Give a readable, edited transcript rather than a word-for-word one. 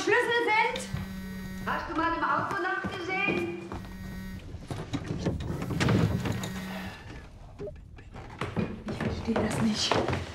Schlüssel sind? Hast du mal im Auto nachgesehen? Ich verstehe das nicht.